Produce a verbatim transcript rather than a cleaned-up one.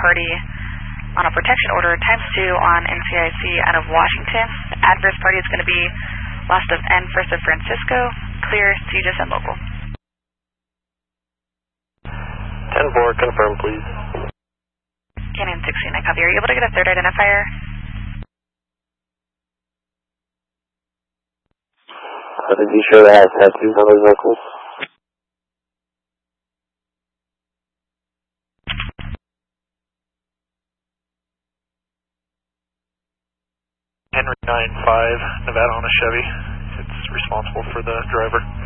party on a protection order times two on N C I C out of Washington. The adverse party is going to be last of N, first of Francisco. Clear, C J S and local. ten four, confirm please. Canyon sixteen, I copy. Are you able to get a third identifier? Uh, be sure to have tattoos on those vehicles. Henry nine five, Nevada on a Chevy. It's responsible for the driver.